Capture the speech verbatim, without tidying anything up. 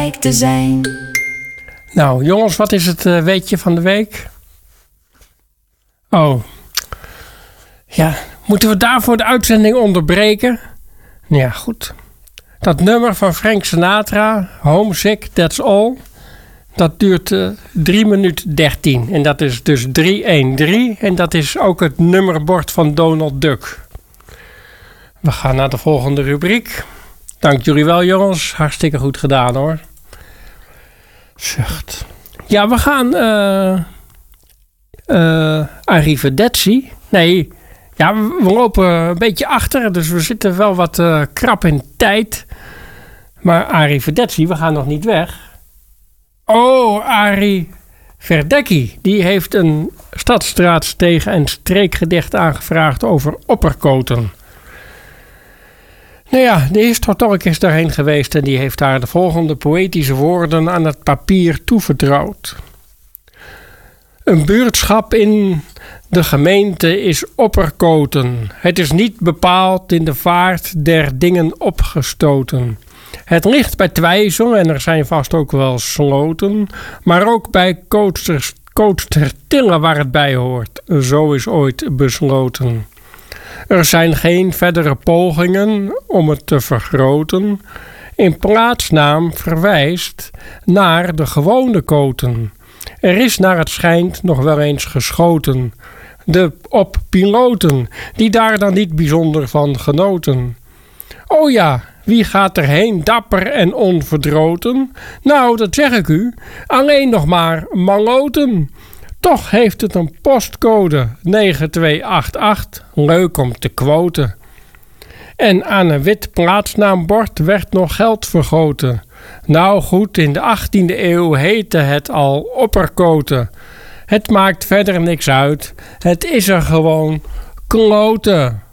belangrijk te zijn. Nou, jongens, wat is het uh, weetje van de week? Oh. Ja, moeten we daarvoor de uitzending onderbreken? Ja, goed. Dat nummer van Frank Sinatra, Homesick, That's All, dat duurt uh, drie minuten dertien. En dat is dus drie een drie. En dat is ook het nummerbord van Donald Duck. We gaan naar de volgende rubriek. Dank jullie wel, jongens. Hartstikke goed gedaan, hoor. Zucht. Ja, we gaan... Uh, uh, arrivederci. Nee, ja, we, we lopen een beetje achter. Dus we zitten wel wat uh, krap in tijd. Maar arrivederci, we gaan nog niet weg. Oh, Arie Verdecki. Die heeft een stadstraatstegen- en streekgedicht aangevraagd over opperkoten. Nou ja, die is toch toch een keer daarheen geweest en die heeft daar de volgende poëtische woorden aan het papier toevertrouwd. Een buurtschap in de gemeente is Opperkoten. Het is niet bepaald in de vaart der dingen opgestoten. Het ligt bij Twijzel en er zijn vast ook wel sloten, maar ook bij Kootstertille waar het bij hoort. Zo is ooit besloten. Er zijn geen verdere pogingen om het te vergroten. In plaatsnaam verwijst naar de gewone koten. Er is naar het schijnt nog wel eens geschoten. De op piloten, die daar dan niet bijzonder van genoten. O ja, wie gaat erheen dapper en onverdroten? Nou, dat zeg ik u, alleen nog maar mangoten. Toch heeft het een postcode negen twee acht acht, leuk om te quoten. En aan een wit plaatsnaambord werd nog geld vergoten. Nou goed, in de achttiende eeuw heette het al Opperkoten. Het maakt verder niks uit, het is er gewoon kloten.